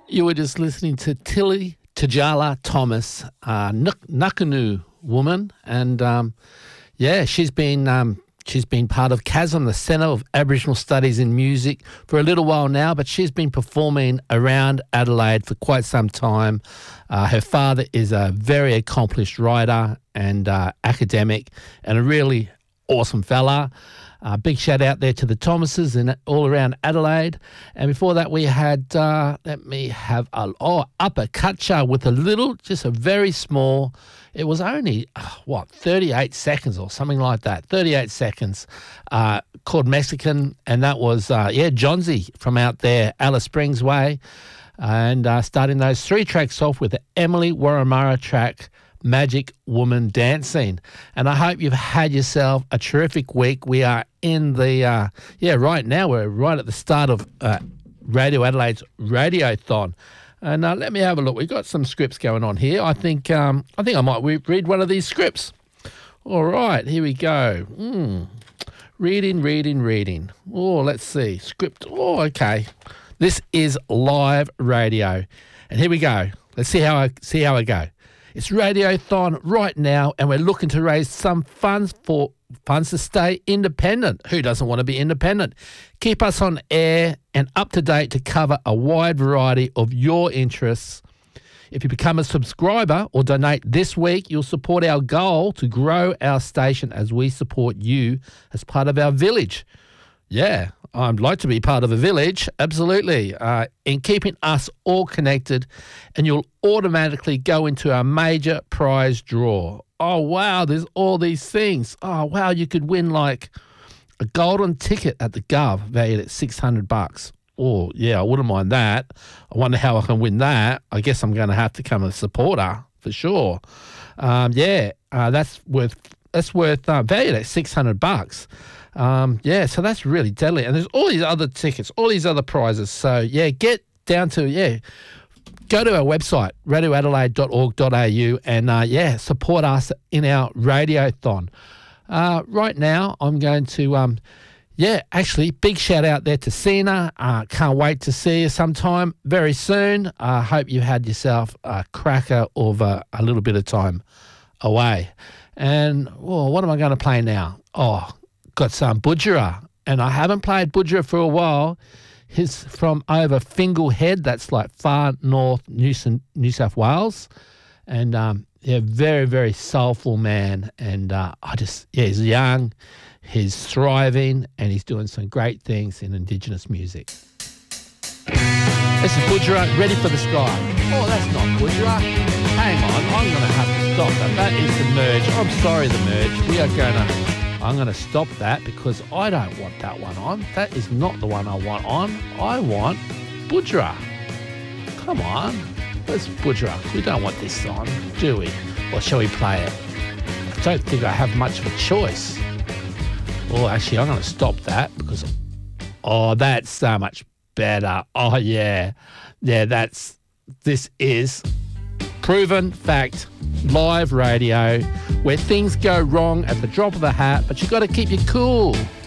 You were just listening to Tilly Tajala Thomas, Nakanu woman, and she's been part of Chasm, the Centre of Aboriginal Studies in Music, for a little while now, but she's been performing around Adelaide for quite some time. Her father is a very accomplished writer and academic and a really awesome fella. Big shout out there to the Thomases and all around Adelaide. And before that we had, Upper Cutcha with just a very small, it was only, 38 seconds or something like that, 38 seconds, called Mexican. And that was, Johnsy from out there, Alice Springs Way. And starting those three tracks off with the Emily Warramurra track, Magic Woman Dancing. And I hope you've had yourself a terrific week. We are in the, right now we're right at the start of Radio Adelaide's Radiothon. And let me have a look. We've got some scripts going on here. I think I might read one of these scripts. All right, here we go. Reading. Oh, let's see. Script. Oh, okay. This is live radio. And here we go. Let's see how I go. It's Radiothon right now, and we're looking to raise some funds to stay independent. Who doesn't want to be independent? Keep us on air and up to date to cover a wide variety of your interests. If you become a subscriber or donate this week, you'll support our goal to grow our station as we support you as part of our village. Yeah, I'd like to be part of a village, absolutely, in keeping us all connected, and you'll automatically go into our major prize draw. Oh, wow, there's all these things. Oh, wow, you could win like a golden ticket at the Gov valued at $600. Oh, yeah, I wouldn't mind that. I wonder how I can win that. I guess I'm going to have to become a supporter for sure. That's worth valued at $600. So that's really deadly. And there's all these other tickets, all these other prizes. So, get down to, go to our website, radioadelaide.org.au, and, support us in our Radiothon. Right now, I'm going to, big shout out there to Sina. Can't wait to see you sometime very soon. I hope you had yourself a cracker of a little bit of time away. And, what am I going to play now? Oh, got some Budgerah, and I haven't played Budgerah for a while. He's from over Fingal Head, that's like far north New South Wales, and very, very soulful man, and he's young, he's thriving, and he's doing some great things in Indigenous music. This is Budgerah, Ready for the Sky. Oh, that's not Budgerah. Hang on, I'm going to have to stop that. That is the merge. I'm sorry, the merge. I'm going to stop that because I don't want that one on. That is not the one I want on. I want Budgerah. Come on. Where's Budgerah? We don't want this on, do we? Or shall we play it? I don't think I have much of a choice. Oh, actually, I'm going to stop that because, that's so much better. Oh, yeah. Yeah, this is proven fact, live radio, where things go wrong at the drop of a hat, but you've got to keep you cool.